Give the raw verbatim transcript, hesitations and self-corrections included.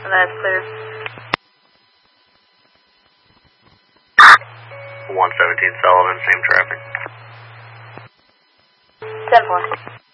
That's clear. one seventeen Sullivan, same traffic. ten four.